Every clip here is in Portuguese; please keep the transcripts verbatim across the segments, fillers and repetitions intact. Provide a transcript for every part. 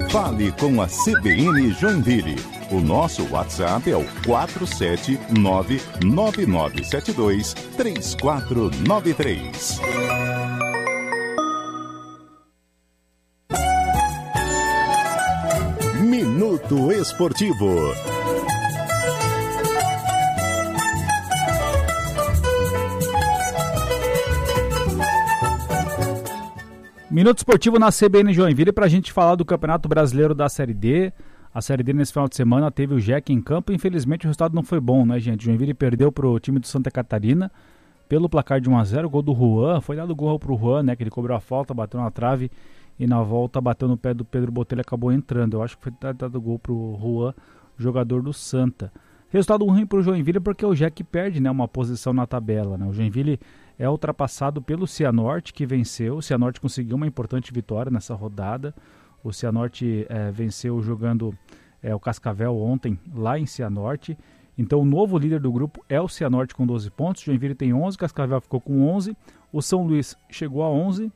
Fale com a C B N Joinville. O nosso WhatsApp é o quatro sete nove nove nove sete dois três quatro nove três. Minuto Esportivo. Minuto Esportivo na C B N Joinville para a gente falar do Campeonato Brasileiro da Série D. A Série D nesse final de semana teve o Jack em campo e infelizmente o resultado não foi bom, né, gente? Joinville perdeu para o time do Santa Catarina pelo placar de um a zero, o gol do Juan, foi dado o gol pro Juan, né, que ele cobrou a falta, bateu na trave e na volta bateu no pé do Pedro Botelho e acabou entrando. Eu acho que foi dado o gol pro Juan, jogador do Santa. Resultado ruim pro Joinville porque o Jack perde, né, uma posição na tabela, né? O Joinville é ultrapassado pelo Cianorte, que venceu. O Cianorte conseguiu uma importante vitória nessa rodada. O Cianorte é, venceu jogando é, o Cascavel ontem lá em Cianorte. Então o novo líder do grupo é o Cianorte com doze pontos. O Joinville tem onze, o Cascavel ficou com onze. O São Luís chegou a onze.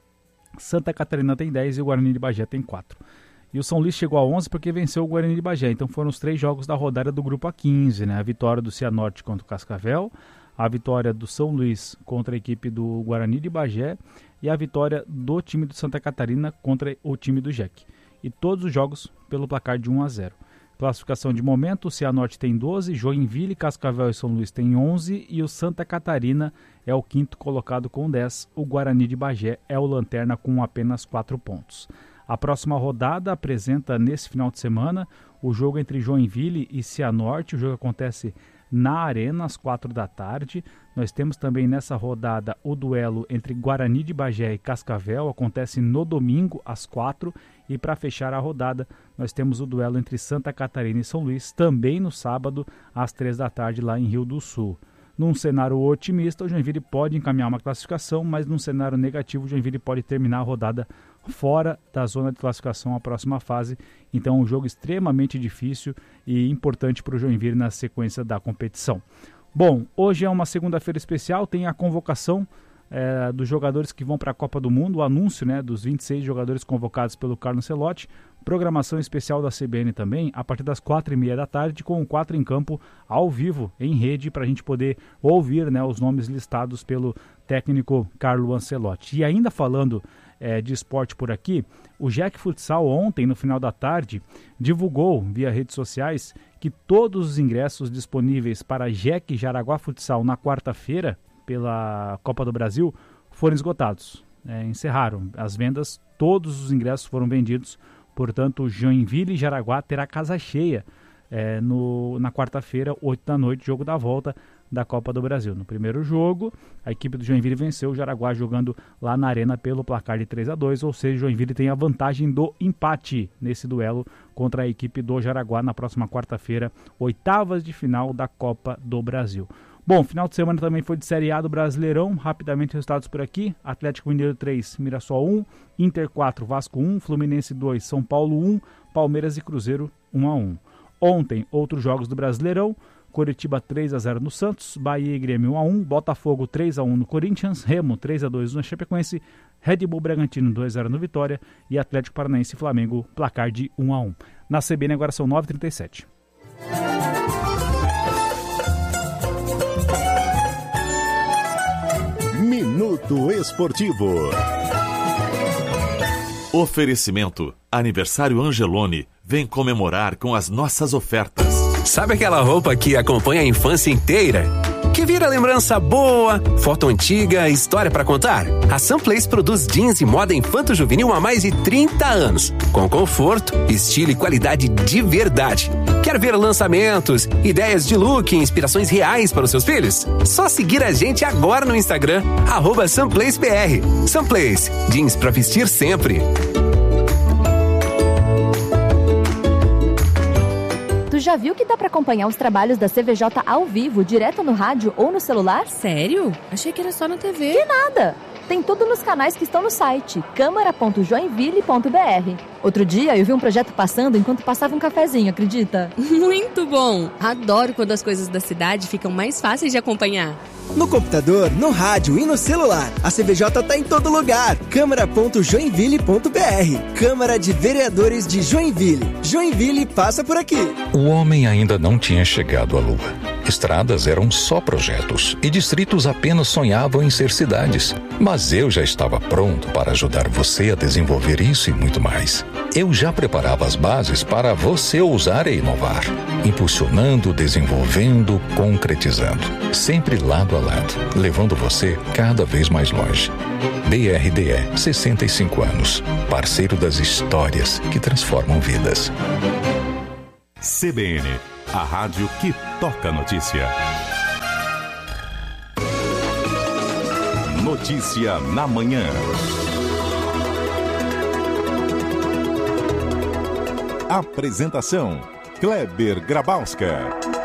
Santa Catarina tem dez e o Guarani de Bagé tem quatro. E o São Luís chegou a onze porque venceu o Guarani de Bagé. Então foram os três jogos da rodada do grupo A quinze, né? A vitória do Cianorte contra o Cascavel, a vitória do São Luís contra a equipe do Guarani de Bagé e a vitória do time do Santa Catarina contra o time do Jack. E todos os jogos pelo placar de um a zero. Classificação de momento, o Cianorte tem doze, Joinville, Cascavel e São Luís tem onze e o Santa Catarina é o quinto colocado com dez. O Guarani de Bagé é o lanterna com apenas quatro pontos. A próxima rodada apresenta nesse final de semana o jogo entre Joinville e Cianorte. O jogo acontece na Arena às quatro da tarde. Nós temos também nessa rodada o duelo entre Guarani de Bagé e Cascavel. Acontece no domingo às quatro. E para fechar a rodada, nós temos o duelo entre Santa Catarina e São Luís, também no sábado, às três da tarde, lá em Rio do Sul. Num cenário otimista, o Joinville pode encaminhar uma classificação, mas num cenário negativo, o Joinville pode terminar a rodada fora da zona de classificação à próxima fase. Então, um jogo extremamente difícil e importante para o Joinville na sequência da competição. Bom, hoje é uma segunda-feira especial, tem a convocação É, dos jogadores que vão para a Copa do Mundo, o anúncio, né, dos vinte e seis jogadores convocados pelo Carlo Ancelotti, programação especial da C B N também, a partir das quatro e meia da tarde, com o quatro em campo ao vivo, em rede, para a gente poder ouvir, né, os nomes listados pelo técnico Carlo Ancelotti. E ainda falando é, de esporte por aqui, o Jack Futsal ontem, no final da tarde, divulgou via redes sociais que todos os ingressos disponíveis para Jack Jaraguá Futsal na quarta-feira, pela Copa do Brasil, foram esgotados, é, encerraram as vendas, todos os ingressos foram vendidos, portanto Joinville e Jaraguá terá casa cheia é, no, na quarta-feira, oito da noite, jogo da volta da Copa do Brasil. No primeiro jogo, a equipe do Joinville venceu o Jaraguá jogando lá na Arena pelo placar de três a dois, ou seja, o Joinville tem a vantagem do empate nesse duelo contra a equipe do Jaraguá na próxima quarta-feira, oitavas de final da Copa do Brasil. Bom, final de semana também foi de Série A do Brasileirão, rapidamente resultados por aqui: Atlético Mineiro três, Mirassol um, Inter quatro, Vasco um, Fluminense dois, São Paulo um, Palmeiras e Cruzeiro um a um. Ontem, outros jogos do Brasileirão: Coritiba três a zero no Santos, Bahia e Grêmio um a um, Botafogo três a um no Corinthians, Remo três a dois no Chapecoense, Red Bull Bragantino dois a zero no Vitória e Atlético Paranaense e Flamengo, placar de um a um. Na C B N agora são nove e trinta e sete. Minuto Esportivo. Oferecimento: Aniversário Angeloni. Vem comemorar com as nossas ofertas. Sabe aquela roupa que acompanha a infância inteira? Que vira lembrança boa, foto antiga, história pra contar? A Sunplace produz jeans e moda infanto-juvenil há mais de trinta anos, com conforto, estilo e qualidade de verdade. Quer ver lançamentos, ideias de look e inspirações reais para os seus filhos? Só seguir a gente agora no Instagram, arroba SunplaceBR. Sunplace, jeans pra vestir sempre. Já viu que dá pra acompanhar os trabalhos da C V J ao vivo, direto no rádio ou no celular? Sério? Achei que era só na T V. Que nada! Tem tudo nos canais que estão no site câmara ponto joinville ponto b r. Outro dia eu vi um projeto passando enquanto passava um cafezinho, acredita? Muito bom! Adoro quando as coisas da cidade ficam mais fáceis de acompanhar. No computador, no rádio e no celular. A C V J tá em todo lugar. câmara ponto joinville ponto b r. Câmara de Vereadores de Joinville. Joinville passa por aqui. O homem ainda não tinha chegado à Lua. Estradas eram só projetos e distritos apenas sonhavam em ser cidades. Mas eu já estava pronto para ajudar você a desenvolver isso e muito mais. Eu já preparava as bases para você ousar e inovar, impulsionando, desenvolvendo, concretizando, sempre lado a lado, levando você cada vez mais longe. B R D E, sessenta e cinco anos, parceiro das histórias que transformam vidas. C B N, a rádio que toca notícia. Notícia na manhã. Apresentação: Kleber Grabowska.